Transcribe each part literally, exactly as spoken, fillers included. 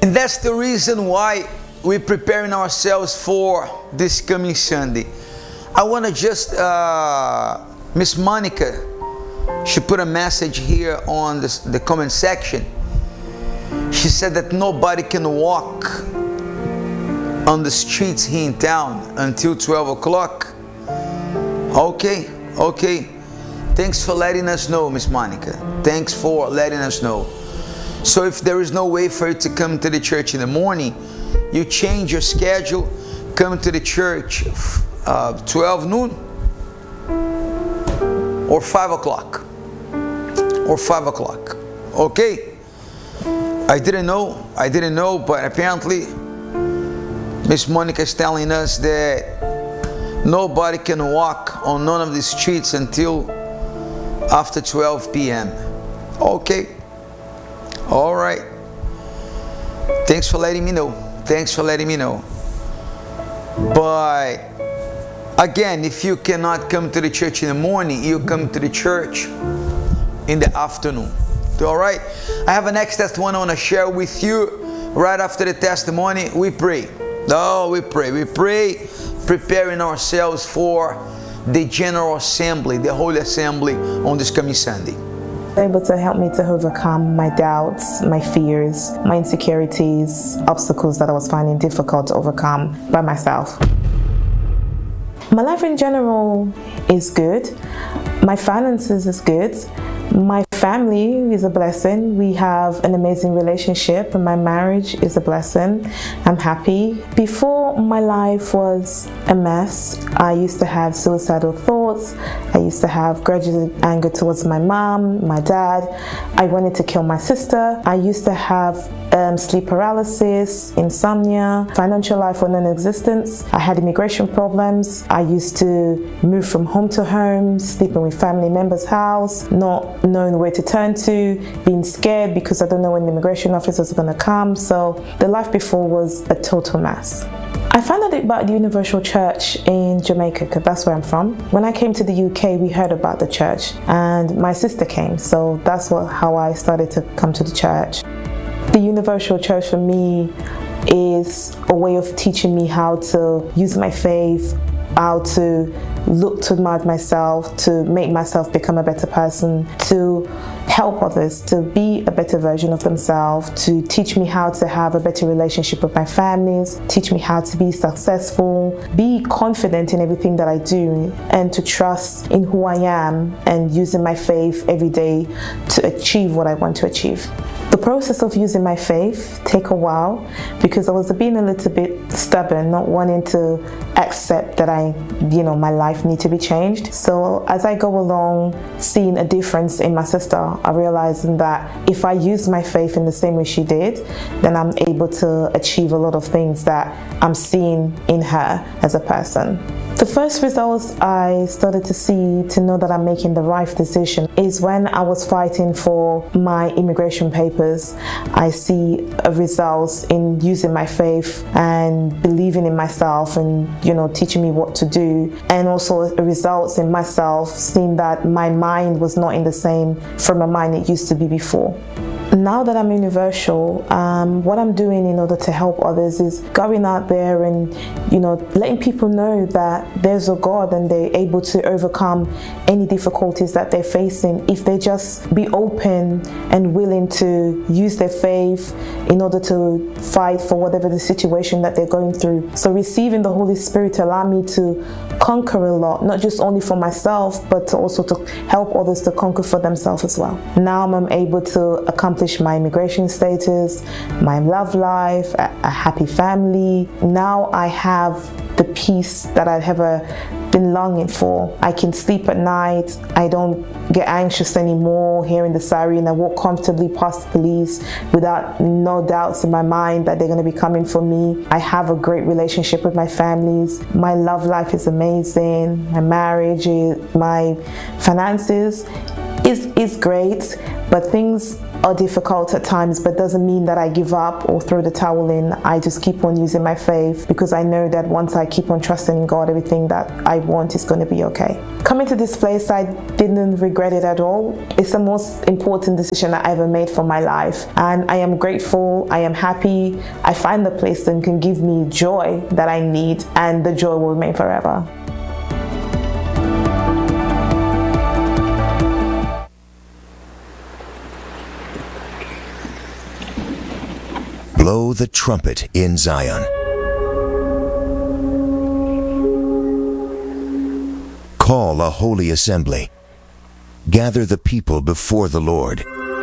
And that's the reason why we're preparing ourselves for this coming Sunday. I want to just, uh, Miss Monica, she put a message here on this, the comment section. She said that nobody can walk on the streets here in town until twelve o'clock. Okay, okay. Thanks for letting us know, Miss Monica. Thanks for letting us know. So if there is no way for you to come to the church in the morning, you change your schedule, come to the church uh, twelve noon or five o'clock or five o'clock. Okay? I didn't know, I didn't know, but apparently Miss Monica is telling us that nobody can walk on none of the streets until after twelve p m Okay. All right. Thanks for letting me know. Thanks for letting me know. But again, if you cannot come to the church in the morning, you come to the church in the afternoon. All right. I have a next testimony I want to share with you. Right after the testimony, we pray. Oh, we pray. We pray, preparing ourselves for the General Assembly, the Holy Assembly on this coming Sunday. Able to help me to overcome my doubts, my fears, my insecurities, obstacles that I was finding difficult to overcome by myself. My life in general is good. My finances is good. My family is a blessing. We have an amazing relationship, and my marriage is a blessing. I'm happy. Before, my life was a mess. I used to have suicidal thoughts. I used to have grudges and anger towards my mom, my dad. I wanted to kill my sister. I used to have um, sleep paralysis, insomnia, financial life was non-existent. I had immigration problems. I used to move from home to home, sleeping with family members' house, not knowing where to turn to, being scared because I don't know when the immigration officers are going to come. So the life before was a total mess. I found out about the Universal Church in Jamaica because that's where I'm from. When I came to the U K, we heard about the church and my sister came. So that's what, how I started to come to the church. The Universal Church for me is a way of teaching me how to use my faith, how to look toward myself, to make myself become a better person, to help others to be a better version of themselves, to teach me how to have a better relationship with my families, teach me how to be successful, be confident in everything that I do, and to trust in who I am and using my faith every day to achieve what I want to achieve. The process of using my faith take a while because I was being a little bit stubborn, not wanting to accept that I, you know, my life need to be changed. So as I go along, seeing a difference in my sister, I realized that if I use my faith in the same way she did, then I'm able to achieve a lot of things that I'm seeing in her as a person. The first results I started to see to know that I'm making the right decision is when I was fighting for my immigration papers. I see results in using my faith and believing in myself and, you know, teaching me what to do, and also results in myself seeing that my mind was not in the same frame of mind it used to be before. Now that I'm universal, um, what I'm doing in order to help others is going out there and, you know, letting people know that there's a God and they're able to overcome any difficulties that they're facing if they just be open and willing to use their faith in order to fight for whatever the situation that they're going through. So receiving the Holy Spirit allow me to conquer a lot, not just only for myself, but to also to help others to conquer for themselves as well. Now I'm able to accomplish my immigration status, my love life, a, a happy family. Now I have the peace that I've ever been longing for. I can sleep at night. I don't get anxious anymore hearing the siren. I walk comfortably past the police without no doubts in my mind that they're going to be coming for me. I have a great relationship with my families. My love life is amazing. My marriage, my finances is, is great, but things are difficult at times, but doesn't mean that I give up or throw the towel in. I just keep on using my faith because I know that once I keep on trusting in God, everything that I want is going to be okay. Coming to this place, I didn't regret it at all. It's the most important decision I ever made for my life, and I am grateful. I am happy. I find the place that can give me joy that I need, and the joy will remain forever. Blow the trumpet in Zion. Call a holy assembly. Gather the people before the Lord.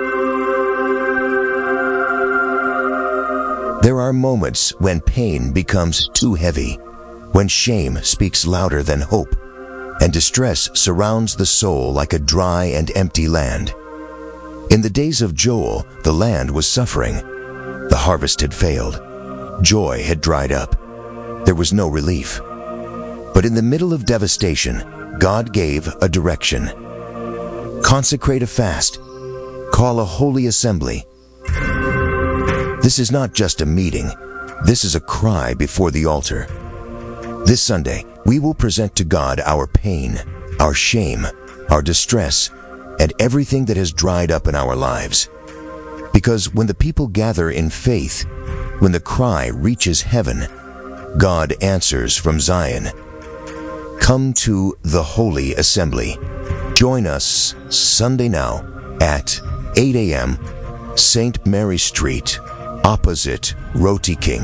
There are moments when pain becomes too heavy, when shame speaks louder than hope, and distress surrounds the soul like a dry and empty land. In the days of Joel, the land was suffering. The harvest had failed. Joy had dried up. There was no relief. But in the middle of devastation, God gave a direction. Consecrate a fast. Call a holy assembly. This is not just a meeting. This is a cry before the altar. This Sunday, we will present to God our pain, our shame, our distress, and everything that has dried up in our lives. Because when the people gather in faith, when the cry reaches heaven, God answers from Zion. Come to the Holy Assembly. Join us Sunday now at eight a.m. Saint Mary Street, opposite Roti King.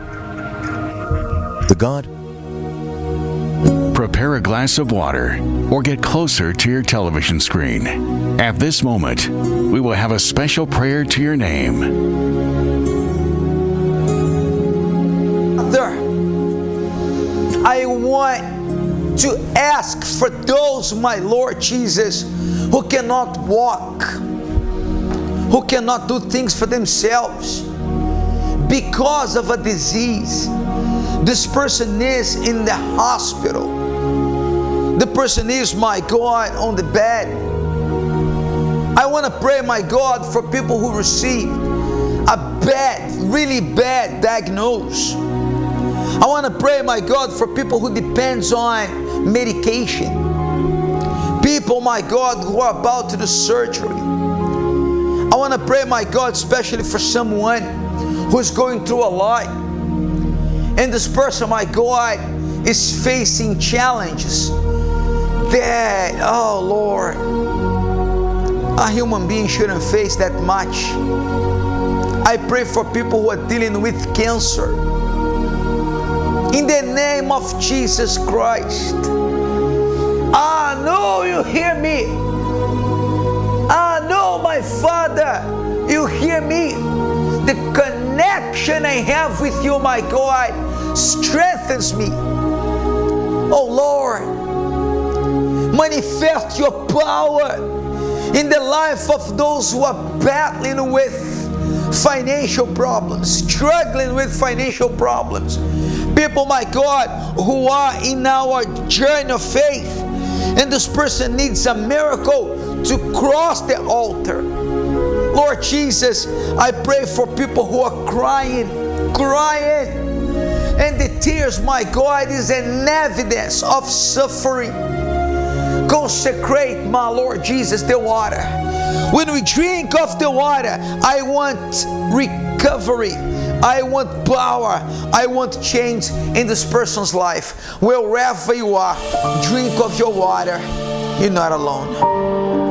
The God. Prepare a glass of water or get closer to your television screen. At this moment, we will have a special prayer to your name. Father, I want to ask for those, my Lord Jesus, who cannot walk, who cannot do things for themselves because of a disease. This person is in the hospital. The person is, my God, on the bed. I want to pray, my God, for people who receive a bad, really bad diagnosis. I want to pray, my God, for people who depends on medication. People, my God, who are about to do surgery. I want to pray, my God, especially for someone who's going through a lot. And this person, my God, is facing challenges that, oh Lord, a human being shouldn't face that much. I pray for people who are dealing with cancer. In the name of Jesus Christ. I know you hear me. I know, my Father, you hear me. The connection I have with you, my God, strengthens me. Oh Lord, manifest your power in the life of those who are battling with financial problems, struggling with financial problems. People, my God, who are in our journey of faith, and this person needs a miracle to cross the altar. Lord Jesus, I pray for people who are crying, crying, and the tears, my God, is an evidence of suffering. Consecrate, my Lord Jesus, the water. When we drink of the water, I want recovery. I want power. I want change in this person's life. Wherever you are, drink of your water. You're not alone.